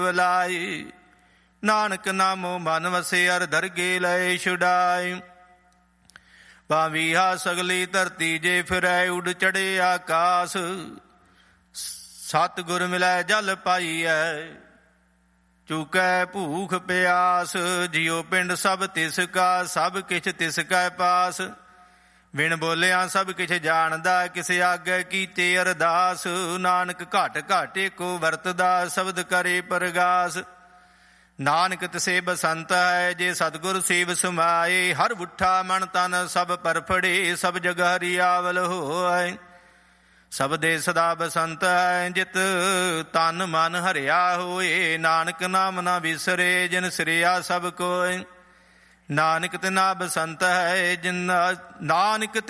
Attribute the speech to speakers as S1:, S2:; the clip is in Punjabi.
S1: ਵਲਾਈ। ਨਾਨਕ ਨਾਮੋ ਮਨ ਵਸੇ ਅਰ ਦਰਗੇ ਲਏ ਛੁਡਾਏ। ਭਾਵੀਹਾ ਸਗਲੀ ਧਰਤੀ ਜੇ ਫਿਰੈ ਉੱਡ ਚੜੇ ਆਕਾਸ। ਸਤਿਗੁਰ ਮਿਲੈ ਜਲ ਪਾਈਐ ਚੁਕੈ ਭੂਖ ਪਿਆਸ। ਜਿਉ ਪਿੰਡ ਸਭ ਤਿਸ ਕਾ ਸਭ ਕਿਛ ਤਿਸ ਕੈ ਪਾਸ। ਬਿਨ ਬੋਲਿਆ ਸਭ ਕਿਛ ਜਾਣਦਾ ਕਿਸ ਆਗੇ ਕੀਤੇ ਅਰਦਾਸ। ਨਾਨਕ ਘਟ ਘਾਟੇ ਕੋ ਵਰਤਦਾ ਸ਼ਬਦ ਕਰੇ ਪ੍ਰਗਾਸ। ਨਾਨਕ ਤਿਸੇ ਬਸੰਤ ਹੈ ਜੇ ਸਤਿਗੁਰ ਸੇਵ ਸਮਾਏ। ਹਰ ਬੁੱਠਾ ਮਨ ਤਨ ਸਭ ਪਰਫੜੇ ਸਭ ਜਗ ਹਰਿਆਵਲ ਹੋਏ। ਸਭ ਦੇ ਸਦਾ ਬਸੰਤ ਹੈ ਜਿਤ ਤਨ ਮਨ ਹਰਿਆ ਹੋਏ। ਨਾਨਕ ਨਾਮ ਨਾ ਵਿਸਰੇ ਜਿਨ ਸਿਰਿਆ ਸਭ ਕੋਇ। ਨਾਨਕ ਤਿਨਾ ਬਸੰਤ ਹੈ ਜਿਨ ਨਾਨਕ